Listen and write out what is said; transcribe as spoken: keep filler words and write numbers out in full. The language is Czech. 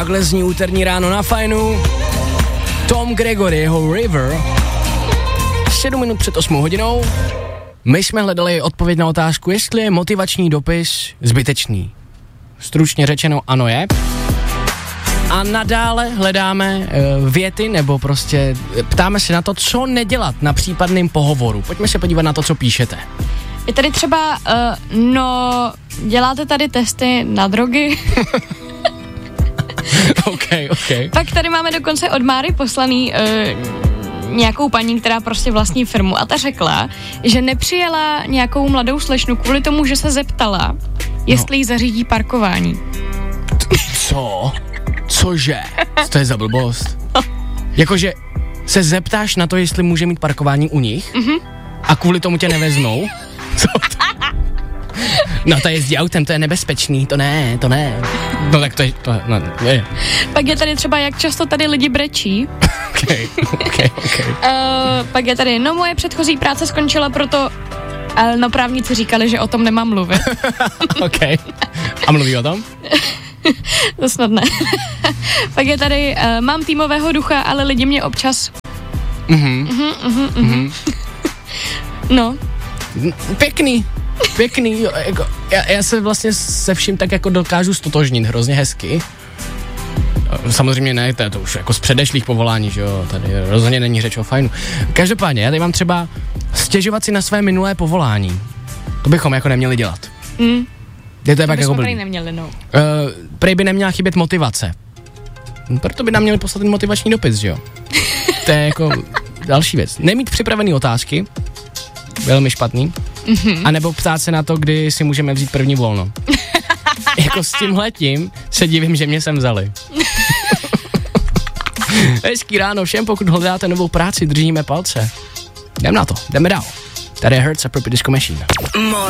Takhle zní úterní ráno na Fajnu. Tom Gregory, jeho River. Sedm minut před osmou hodinou. My jsme hledali odpověď na otázku, jestli je motivační dopis zbytečný. Stručně řečeno, ano je. A nadále hledáme uh, věty, nebo prostě ptáme se na to, co nedělat na případným pohovoru. Pojďme se podívat na to, co píšete. Je tady třeba, uh, no, děláte tady testy na drogy? OK, OK. Pak tady máme dokonce od Máry poslaný uh, nějakou paní, která prostě vlastní firmu a ta řekla, že nepřijela nějakou mladou slečnu kvůli tomu, že se zeptala, jestli no. jí zařídí parkování. Co? Cože? Co to je za blbost? No. Jakože se zeptáš na to, jestli může mít parkování u nich mm-hmm. a kvůli tomu tě nevezmou? Co to? No to jezdí autem, to je nebezpečný, to ne, to ne. No tak to je, to no, je. Pak je tady třeba, jak často tady lidi brečí. Okay, okay, okay. Uh, pak je tady, no moje předchozí práce skončila, proto uh, no právníci říkali, že o tom nemám mluvit. OK. A mluví o tom? To snad ne. Pak je tady, uh, mám týmového ducha, ale lidi mě občas... Mhm. Mhm, mhm, mhm. No. Pěkný. Pěkný, jo, jako, já, já se vlastně se vším tak jako dokážu stotožnit hrozně hezky. Samozřejmě ne, to je to už jako z předešlých povolání, že jo, tady rozhodně není řeč o Fajnu. Každopádně, já tady mám třeba stěžovat si na své minulé povolání. To bychom jako neměli dělat. Mm. Je to, to tak jako prej neměli, no. Uh, prej by neměla chybět motivace. Proto by nám měli poslat ten motivační dopis, že jo. To je jako další věc. Nemít připravený otázky, velmi špatný. Mm-hmm. A nebo ptát se na to, kdy si můžeme vzít první volno. Jako s tímhletím se divím, že mě sem vzali. Hezký ráno všem, pokud hledáte novou práci, držíme palce. Jdem na to, jdeme dál. Tady je Hertz a Purple Disco Machine.